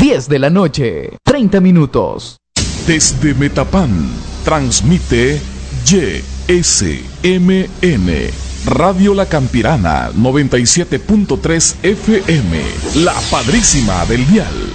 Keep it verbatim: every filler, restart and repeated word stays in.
diez de la noche, treinta minutos. Desde Metapán, transmite Y S M N, Radio La Campirana, noventa y siete punto tres F M, la padrísima del dial.